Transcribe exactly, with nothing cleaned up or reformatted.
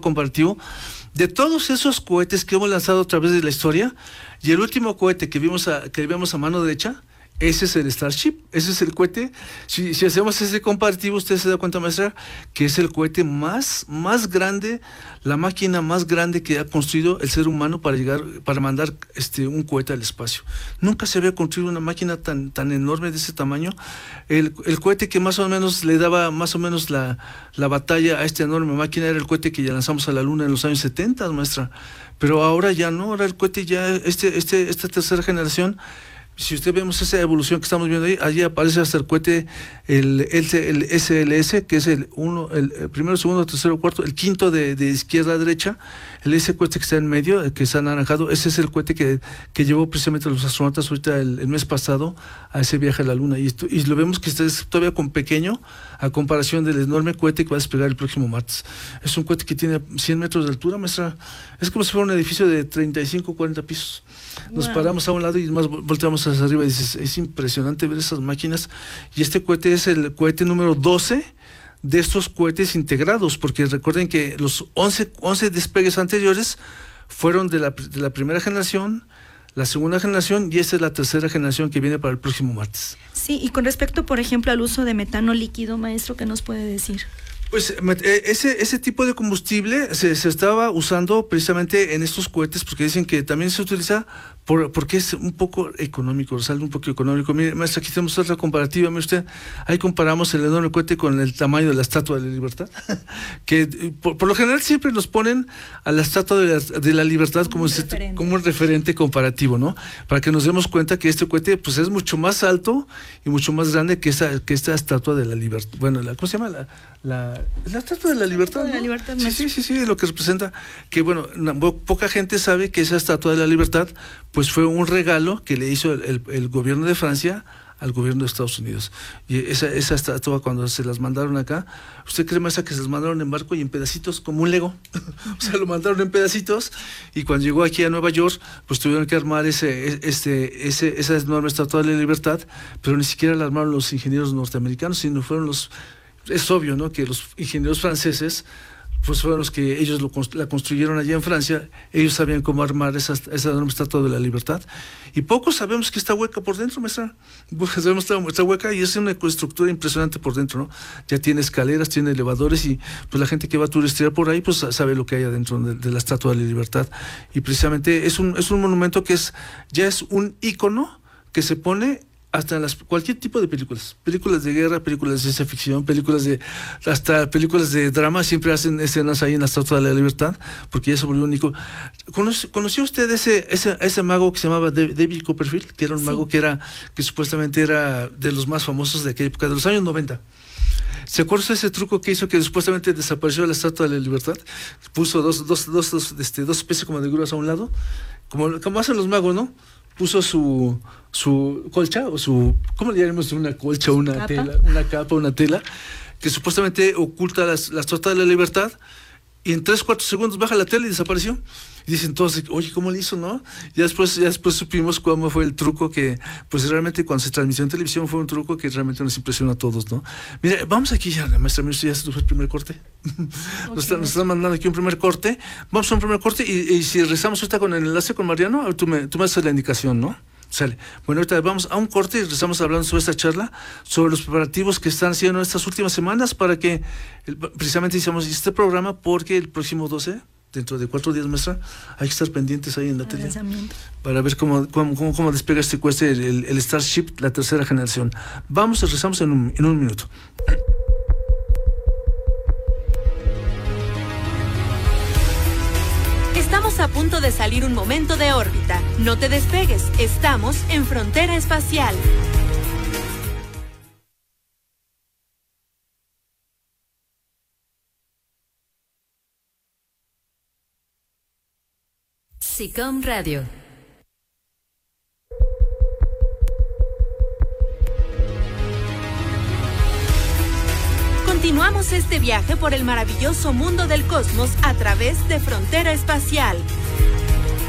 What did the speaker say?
comparativo de todos esos cohetes que hemos lanzado a través de la historia, y el último cohete que vimos a, que vemos a mano derecha, ese es el Starship, ese es el cohete. Si, si hacemos ese comparativo, usted se da cuenta, maestra, que es el cohete más, más grande, la máquina más grande que ha construido el ser humano para llegar, para mandar este un cohete al espacio. Nunca se había construido una máquina tan, tan enorme de ese tamaño. El, el cohete que más o menos le daba más o menos la, la batalla a esta enorme máquina era el cohete que ya lanzamos a la Luna en los años setenta, maestra. Pero ahora ya no, ahora el cohete ya, este, este, esta tercera generación. Si usted vemos esa evolución que estamos viendo ahí, allí aparece hasta el cohete, el, el, el S L S, que es el uno, el, el primero, segundo, tercero, cuarto, el quinto de, de izquierda a derecha, el ese cohete que está en medio, el que está anaranjado, ese es el cohete que, que llevó precisamente a los astronautas ahorita el, el mes pasado a ese viaje a la Luna. Y, esto, y lo vemos que está todavía con pequeño a comparación del enorme cohete que va a despegar el próximo martes. Es un cohete que tiene cien metros de altura, maestra. Es como si fuera un edificio de treinta y cinco, cuarenta pisos. Nos wow. paramos a un lado y más volteamos hacia arriba y dices, es impresionante ver esas máquinas. Y este cohete es el cohete número doce de estos cohetes integrados, porque recuerden que los once, once despegues anteriores fueron de la, de la primera generación, la segunda generación, y esta es la tercera generación que viene para el próximo martes. Sí, y con respecto, por ejemplo, al uso de metano líquido, maestro, ¿qué nos puede decir? Pues ese, ese tipo de combustible se, se estaba usando precisamente en estos cohetes, porque dicen que también se utiliza por, porque es un poco económico, sale un poco económico. Mire, maestra, aquí tenemos otra comparativa, mire usted, ahí comparamos el enorme cohete con el tamaño de la Estatua de la Libertad, que por, por lo general siempre nos ponen a la Estatua de la, de la Libertad como, se, como un referente comparativo, ¿no? Para que nos demos cuenta que este cohete pues es mucho más alto y mucho más grande que esta, que esta Estatua de la Libertad. Bueno, la, ¿cómo se llama? La, la, la Estatua de la Libertad, ¿no? De la Libertad, sí, sí, sí, sí, lo que representa, que bueno, no, poca gente sabe que esa Estatua de la Libertad pues fue un regalo que le hizo el, el, el gobierno de Francia al gobierno de Estados Unidos. Y esa, esa estatua, cuando se las mandaron acá, ¿usted cree, maestra, que se las mandaron en barco y en pedacitos, como un Lego? O sea, lo mandaron en pedacitos, y cuando llegó aquí a Nueva York, pues tuvieron que armar ese, ese, ese, esa enorme Estatua de la Libertad, pero ni siquiera la armaron los ingenieros norteamericanos, sino fueron los... Es obvio, ¿no?, que los ingenieros franceses pues fueron los que ellos lo, la construyeron allá en Francia. Ellos sabían cómo armar esa, esa enorme Estatua de la Libertad, y pocos sabemos que está hueca por dentro, maestra. Sabemos que está hueca y es una estructura impresionante por dentro, ¿no? Ya tiene escaleras, tiene elevadores, y pues la gente que va a turistear por ahí pues sabe lo que hay adentro de, de la Estatua de la Libertad. Y precisamente es un, es un monumento que es ya es un ícono que se pone hasta en las, cualquier tipo de películas, películas de guerra, películas de ciencia ficción, películas de, hasta películas de drama, siempre hacen escenas ahí en la Estatua de la Libertad, porque ya se volvió único. ¿Conoció, ¿Conoció usted ese, ese, ese mago que se llamaba David Copperfield? Que era un sí. mago que era, que supuestamente era de los más famosos de aquella época, de los años noventa. ¿Se acuerda ese truco que hizo que supuestamente desapareció la Estatua de la Libertad? Puso dos, dos, dos, dos, este, dos especies como de grúas a un lado, como, como hacen los magos, ¿no? Puso su su colcha o su, ¿cómo le llamaremos? Una colcha, una ¿Capa? tela, una capa, una tela, que supuestamente oculta las, la Estatua de la Libertad, y en tres, cuatro segundos baja la tela y desapareció. Y dicen todos, oye, ¿cómo le hizo, no? Ya después, ya después supimos cómo fue el truco, que pues realmente cuando se transmitió en televisión fue un truco que realmente nos impresionó a todos, ¿no? Mira, vamos aquí ya, la maestra, ya se fue el primer corte. Okay. Nos, está, nos están mandando aquí un primer corte. Vamos a un primer corte, y, y si rezamos ahorita con el enlace con Mariano, tú me, tú me haces la indicación, ¿no? Sale. Bueno, ahorita vamos a un corte y estamos hablando sobre esta charla, sobre los preparativos que están haciendo estas últimas semanas para que el, precisamente hicimos este programa, porque el próximo doce, dentro de cuatro días, maestra, hay que estar pendientes ahí en la tele para ver cómo, cómo, cómo, cómo despega este cohete, el, el Starship, la tercera generación. Vamos, regresamos en un, en un minuto. Estamos a punto de salir un momento de órbita. No te despegues, estamos en Frontera Espacial. SICOM Radio. Continuamos este viaje por el maravilloso mundo del cosmos a través de Frontera Espacial.